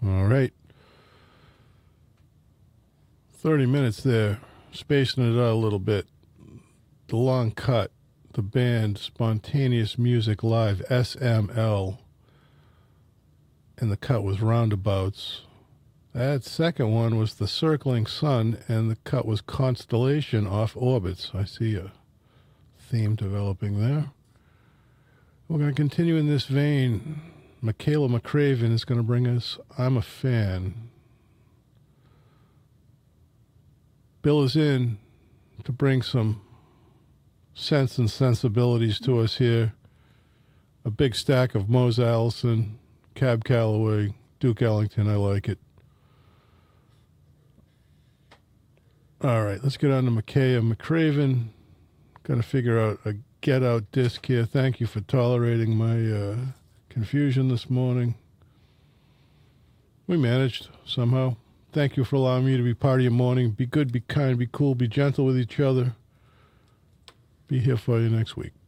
All right. 30 minutes there, spacing it out a little bit. The Long Cut, the band Spontaneous Music Live, SML, and the cut was Roundabouts. That second one was The Circling Sun, and the cut was Constellation off Orbits. I see a theme developing there. We're going to continue in this vein. Michaela McCraven is going to bring us I'm a Fan. Bill is in to bring some sense and sensibilities to us here. A big stack of Mose Allison, Cab Calloway, Duke Ellington. I like it. All right, let's get on to Michaela McCraven. Got to figure out a Get Out disc here. Thank you for tolerating my confusion this morning. We managed somehow. Thank you for allowing me to be part of your morning. Be good, be kind, be cool, be gentle with each other. Be here for you next week.